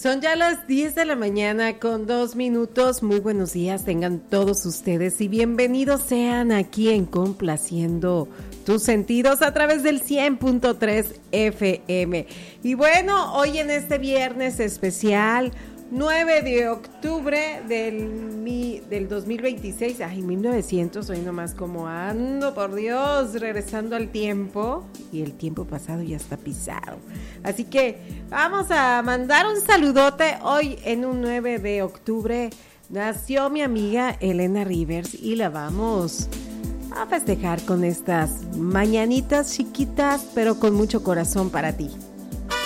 Son ya las 10 de la mañana con 2 minutos. Muy buenos días tengan todos ustedes y bienvenidos sean aquí en Complaciendo tus sentidos a través del 100.3 FM. Y bueno, hoy en este viernes especial, 9 de octubre del 2026, ay, 1900, hoy nomás como ando, por Dios, regresando al tiempo, y el tiempo pasado ya está pisado. Así que vamos a mandar un saludote. Hoy en un 9 de octubre nació mi amiga Elena Rivers y la vamos a festejar con estas mañanitas chiquitas, pero con mucho corazón para ti.